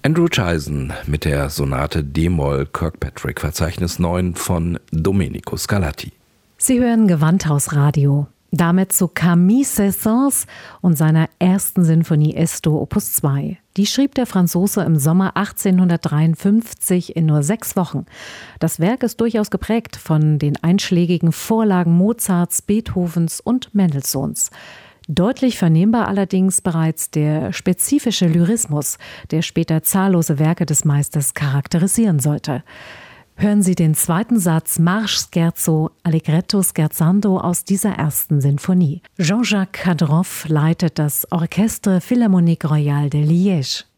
Andrew Chazin mit der Sonate d-Moll Kirkpatrick, Verzeichnis 9 von Domenico Scarlatti. Sie hören Gewandhausradio. Damit zu Camille Saint-Saëns und seiner ersten Sinfonie Esto Opus 2. Die schrieb der Franzose im Sommer 1853 in nur 6 Wochen. Das Werk ist durchaus geprägt von den einschlägigen Vorlagen Mozarts, Beethovens und Mendelssohns. Deutlich vernehmbar allerdings bereits der spezifische Lyrismus, der später zahllose Werke des Meisters charakterisieren sollte. Hören Sie den zweiten Satz Marche Scherzo Allegretto Scherzando aus dieser ersten Sinfonie. Jean-Jacques Cadorov leitet das Orchestre Philharmonique Royale de Liège.